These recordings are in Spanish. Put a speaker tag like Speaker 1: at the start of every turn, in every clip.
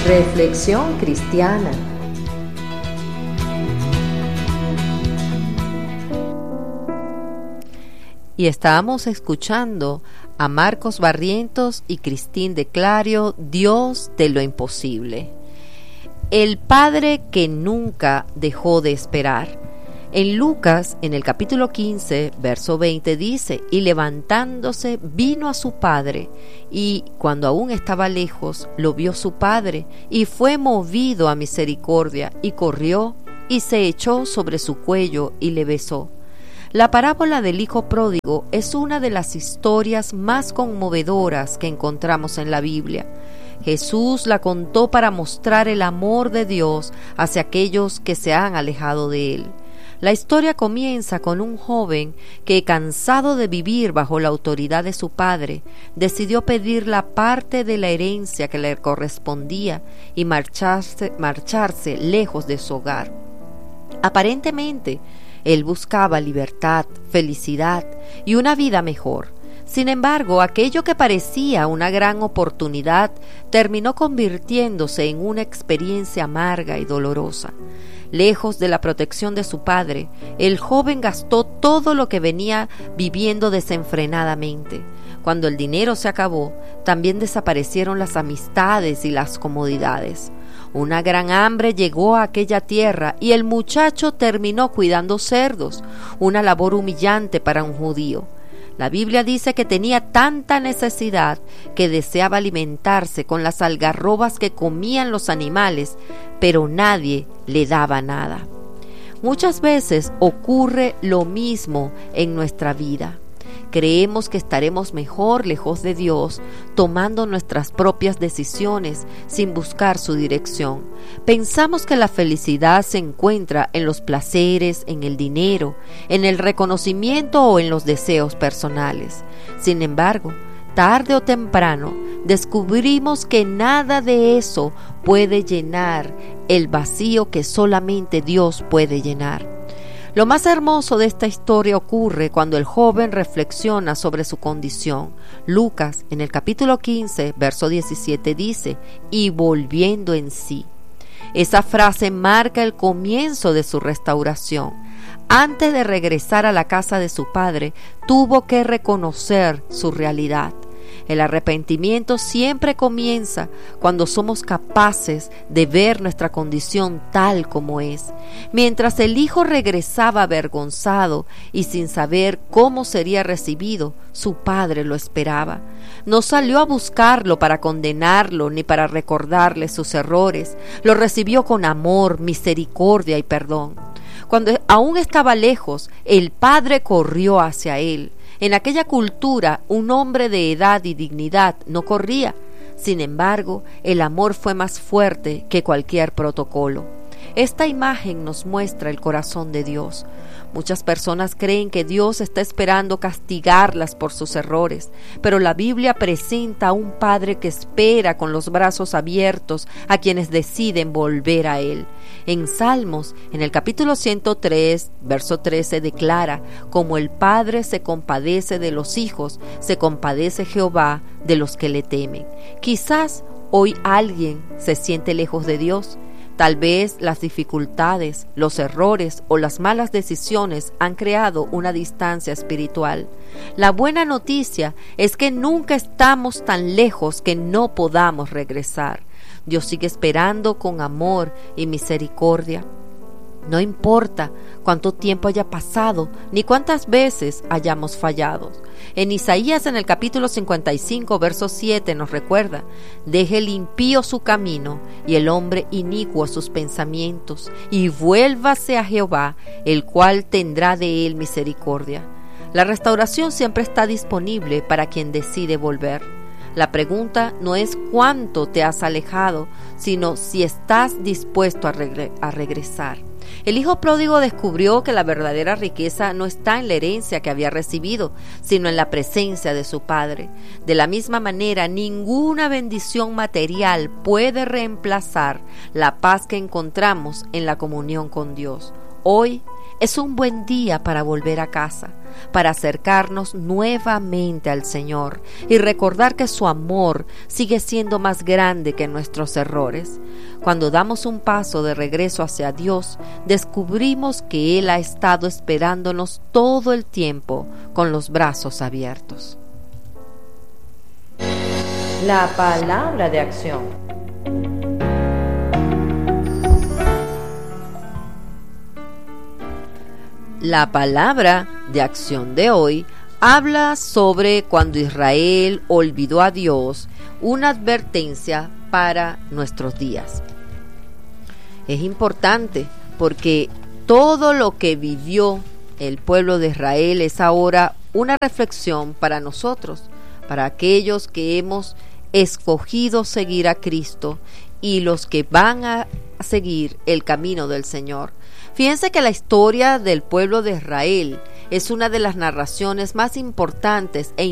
Speaker 1: Reflexión cristiana. Y estábamos escuchando a Marcos Barrientos y Cristín de Clario, Dios de lo imposible. El Padre que nunca dejó de esperar. En Lucas, en el capítulo 15, verso 20, dice: y levantándose vino a su padre, y cuando aún estaba lejos, lo vio su padre, y fue movido a misericordia, y corrió, y se echó sobre su cuello, y le besó. La parábola del hijo pródigo es una de las historias más conmovedoras que encontramos en la Biblia. Jesús la contó para mostrar el amor de Dios hacia aquellos que se han alejado de Él. La historia comienza con un joven que, cansado de vivir bajo la autoridad de su padre, decidió pedir la parte de la herencia que le correspondía y marcharse lejos de su hogar. Aparentemente, él buscaba libertad, felicidad y una vida mejor. Sin embargo, aquello que parecía una gran oportunidad terminó convirtiéndose en una experiencia amarga y dolorosa. Lejos de la protección de su padre, el joven gastó todo lo que venía viviendo desenfrenadamente. Cuando el dinero se acabó, también desaparecieron las amistades y las comodidades. Una gran hambre llegó a aquella tierra y el muchacho terminó cuidando cerdos, una labor humillante para un judío. La Biblia dice que tenía tanta necesidad que deseaba alimentarse con las algarrobas que comían los animales, pero nadie le daba nada. Muchas veces ocurre lo mismo en nuestra vida. Creemos que estaremos mejor lejos de Dios, tomando nuestras propias decisiones sin buscar su dirección. Pensamos que la felicidad se encuentra en los placeres, en el dinero, en el reconocimiento o en los deseos personales. Sin embargo, tarde o temprano, descubrimos que nada de eso puede llenar el vacío que solamente Dios puede llenar. Lo más hermoso de esta historia ocurre cuando el joven reflexiona sobre su condición. Lucas, en el capítulo 15, verso 17, dice: y volviendo en sí. Esa frase marca el comienzo de su restauración. Antes de regresar a la casa de su padre, tuvo que reconocer su realidad. El arrepentimiento siempre comienza cuando somos capaces de ver nuestra condición tal como es. Mientras el hijo regresaba avergonzado y sin saber cómo sería recibido, su padre lo esperaba. No salió a buscarlo para condenarlo ni para recordarle sus errores. Lo recibió con amor, misericordia y perdón. Cuando aún estaba lejos, el padre corrió hacia él. En aquella cultura, un hombre de edad y dignidad no corría. Sin embargo, el amor fue más fuerte que cualquier protocolo. Esta imagen nos muestra el corazón de Dios. Muchas personas creen que Dios está esperando castigarlas por sus errores, pero la Biblia presenta a un Padre que espera con los brazos abiertos a quienes deciden volver a Él. En Salmos, en el capítulo 103, verso 13, declara: como el Padre se compadece de los hijos, se compadece Jehová de los que le temen. Quizás hoy alguien se siente lejos de Dios. Tal vez las dificultades, los errores o las malas decisiones han creado una distancia espiritual. La buena noticia es que nunca estamos tan lejos que no podamos regresar. Dios sigue esperando con amor y misericordia. No importa cuánto tiempo haya pasado, ni cuántas veces hayamos fallado. En Isaías, en el capítulo 55, verso 7, nos recuerda: deje el impío su camino y el hombre inicuo sus pensamientos, y vuélvase a Jehová, el cual tendrá de él misericordia. La restauración siempre está disponible para quien decide volver. La pregunta no es cuánto te has alejado, sino si estás dispuesto a regresar. El hijo pródigo descubrió que la verdadera riqueza no está en la herencia que había recibido, sino en la presencia de su padre. De la misma manera, ninguna bendición material puede reemplazar la paz que encontramos en la comunión con Dios. Hoy es un buen día para volver a casa, para acercarnos nuevamente al Señor y recordar que su amor sigue siendo más grande que nuestros errores. Cuando damos un paso de regreso hacia Dios, descubrimos que Él ha estado esperándonos todo el tiempo con los brazos abiertos.
Speaker 2: La palabra de acción.
Speaker 1: La palabra de acción de hoy habla sobre cuando Israel olvidó a Dios, una advertencia para nuestros días. Es importante porque todo lo que vivió el pueblo de Israel es ahora una reflexión para nosotros, para aquellos que hemos escogido seguir a Cristo y los que van a seguir el camino del Señor. Fíjense que la historia del pueblo de Israel es una de las narraciones más importantes e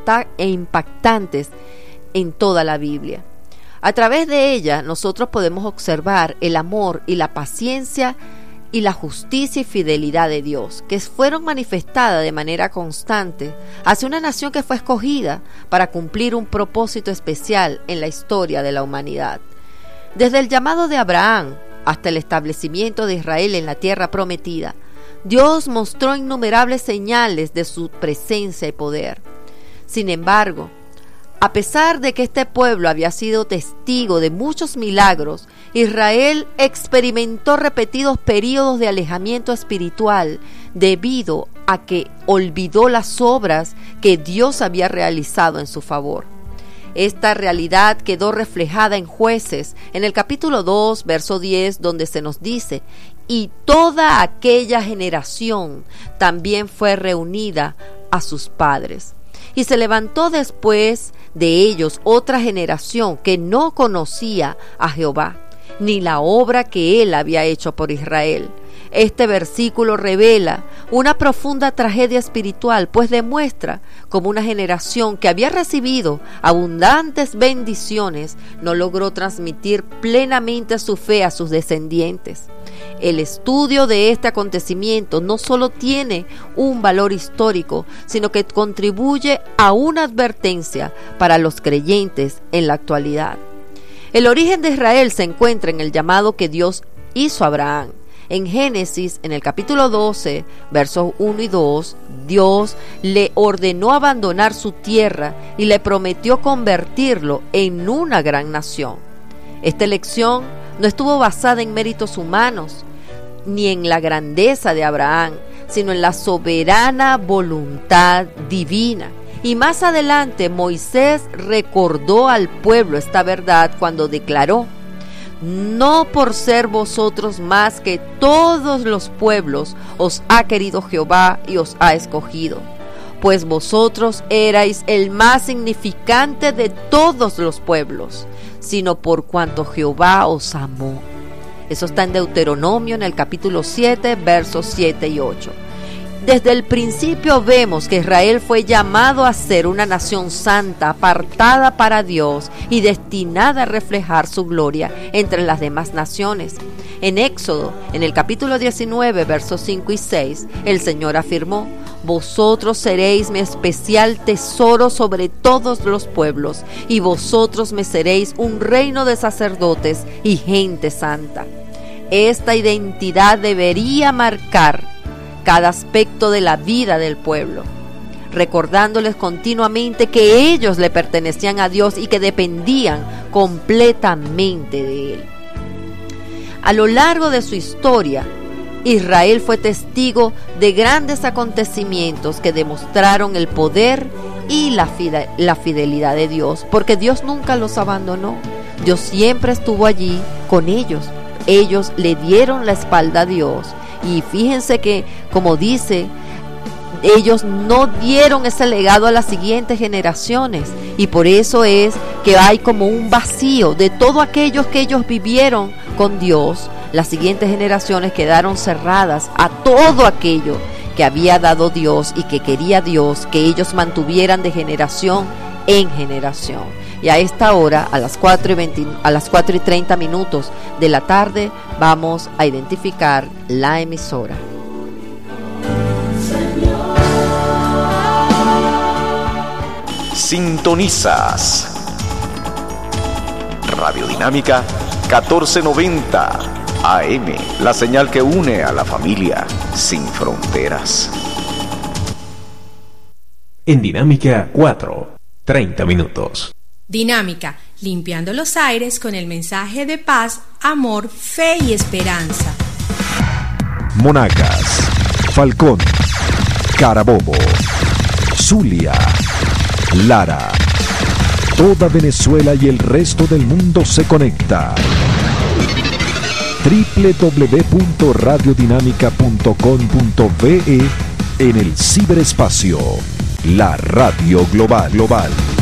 Speaker 1: impactantes en toda la Biblia. A través de ella nosotros podemos observar el amor y la paciencia y la justicia y fidelidad de Dios, que fueron manifestadas de manera constante hacia una nación que fue escogida para cumplir un propósito especial en la historia de la humanidad. Desde el llamado de Abraham hasta el establecimiento de Israel en la tierra prometida, Dios mostró innumerables señales de su presencia y poder. Sin embargo, a pesar de que este pueblo había sido testigo de muchos milagros, Israel experimentó repetidos periodos de alejamiento espiritual debido a que olvidó las obras que Dios había realizado en su favor. Esta realidad quedó reflejada en Jueces, en el capítulo 2, verso 10, donde se nos dice: y toda aquella generación también fue reunida a sus padres. Y se levantó después de ellos otra generación que no conocía a Jehová, ni la obra que él había hecho por Israel. Este versículo revela una profunda tragedia espiritual, pues demuestra cómo una generación que había recibido abundantes bendiciones no logró transmitir plenamente su fe a sus descendientes. El estudio de este acontecimiento no solo tiene un valor histórico, sino que contribuye a una advertencia para los creyentes en la actualidad. El origen de Israel se encuentra en el llamado que Dios hizo a Abraham. En Génesis, en el capítulo 12, versos 1 y 2, Dios le ordenó abandonar su tierra y le prometió convertirlo en una gran nación. Esta elección no estuvo basada en méritos humanos, ni en la grandeza de Abraham, sino en la soberana voluntad divina. Y más adelante Moisés recordó al pueblo esta verdad cuando declaró: no por ser vosotros más que todos los pueblos os ha querido Jehová y os ha escogido, pues vosotros erais el más significante de todos los pueblos, sino por cuanto Jehová os amó. Eso está en Deuteronomio, en el capítulo 7, versos 7 y 8. Desde el principio vemos que Israel fue llamado a ser una nación santa, apartada para Dios y destinada a reflejar su gloria entre las demás naciones. En Éxodo, en el capítulo 19, versos 5 y 6, el Señor afirmó: vosotros seréis mi especial tesoro sobre todos los pueblos, y vosotros me seréis un reino de sacerdotes y gente santa. Esta identidad debería marcar cada aspecto de la vida del pueblo, recordándoles continuamente que ellos le pertenecían a Dios y que dependían completamente de Él. A lo largo de su historia, Israel fue testigo de grandes acontecimientos que demostraron el poder y la fidelidad de Dios, porque Dios nunca los abandonó. Dios siempre estuvo allí con ellos. Ellos le dieron la espalda a Dios. Y fíjense que, como dice, ellos no dieron ese legado a las siguientes generaciones, y por eso es que hay como un vacío de todos aquellos que ellos vivieron con Dios. Las siguientes generaciones quedaron cerradas a todo aquello que había dado Dios y que quería Dios que ellos mantuvieran de generación en generación. Y a esta hora, a las 4:30 minutos de la tarde, vamos a identificar la emisora.
Speaker 3: Sintonizas Radio Dinámica 1490 AM, la señal que une a la familia sin fronteras.
Speaker 4: En Dinámica 4:30 minutos.
Speaker 5: Dinámica, limpiando los aires con el mensaje de paz, amor, fe y esperanza.
Speaker 6: Monagas, Falcón, Carabobo, Zulia, Lara. Toda Venezuela y el resto del mundo se conecta. www.radiodinámica.com.be en el ciberespacio. La radio global.